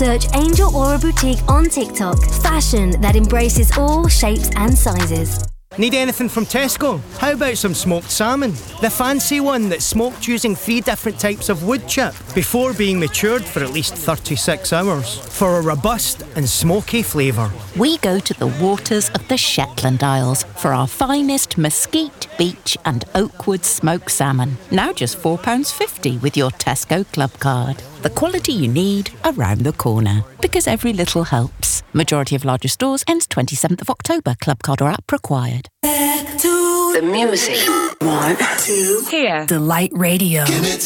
Search Angel Aura Boutique on TikTok. Fashion that embraces all shapes and sizes. Need anything from Tesco? How about some smoked salmon? The fancy one that's smoked using 3 different types of wood chip before being matured for at least 36 hours for a robust and smoky flavour. We go to the waters of the Shetland Isles for our finest mesquite, beach and oakwood smoked salmon. Now just £4.50 with your Tesco Club card. The quality you need around the corner. Because every little helps. Majority of larger stores ends 27th of October. Club card or app required. Back to the music. 1, 2, here. Delight Radio.